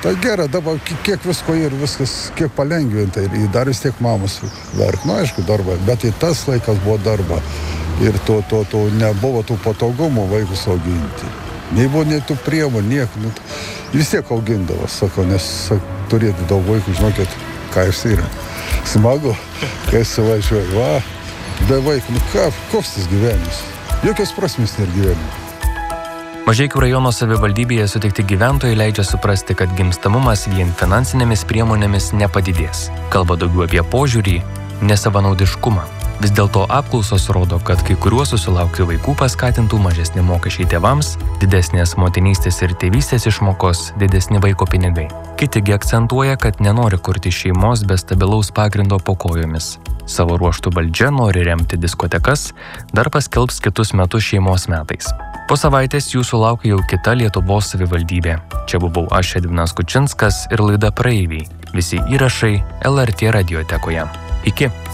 Tai gerai, dabar kiek visko ir viskas, kiek palengvinta ir dar vis tiek mamos verk. Nu, aišku, darba, bet į tas laikas buvo darba. Ir to nebuvo tų patogumų vaikus auginti. Nebuvo nei tų priemonių, nieko. Nu, vis tiek augindavo, sako, nes turėti daug vaikų, žinokit, ką jis yra. Smagu, kai suvažiuoja, va, be vaikų, nu koks tas gyvenimas? Jokios prasmės nėra gyvenimo. Mažeikių rajono savivaldybėje sutikti gyventojai leidžia suprasti, kad gimstamumas vien finansinėmis priemonėmis nepadidės. Kalba daugiau apie požiūrį, nesavanaudiškumą. Vis dėlto apklausos rodo, kad kai kuriuos susilaukti vaikų paskatintų mažesni mokesčiai tėvams, didesnės motinystės ir tėvystės išmokos, didesni vaiko pinigai. Kitigi akcentuoja, kad nenori kurti šeimos be stabilaus pagrindo po kojomis. Savo ruožtų valdžia nori remti diskotekas, dar paskelbs kitus metus šeimos metais. Po savaitės jūsų laukia jau kita Lietuvos savivaldybė. Čia buvau aš, Edvinas Kučinskas, ir laida Praeiviai. Visi įrašai LRT radiotekoje. Iki.